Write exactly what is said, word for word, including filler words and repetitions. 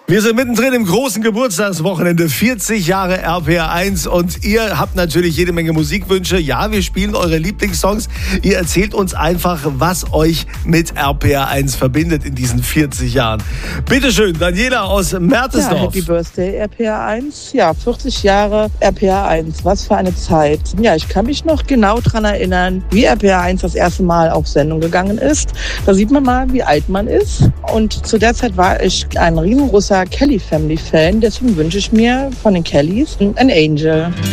Wir sind mittendrin im großen Geburtstagswochenende, vierzig Jahre R P R eins, und ihr habt natürlich jede Menge Musikwünsche. Ja, wir spielen eure Lieblingssongs. Ihr erzählt uns einfach, was euch mit R P R eins verbindet in diesen vierzig Jahren. Bitte schön, Daniela aus Mertesdorf. Ja, Happy Birthday R P R eins. Ja, vierzig Jahre R P R eins. Was für eine Zeit. Ja, ich kann mich noch genau daran erinnern, wie R P R eins das erste Mal auf Sendung gegangen ist. Da sieht man mal, wie alt man ist. Und zu der Zeit war ich ein riesengroßer Kelly Family Fan. Deswegen wünsche ich mir von den Kellys ein Angel.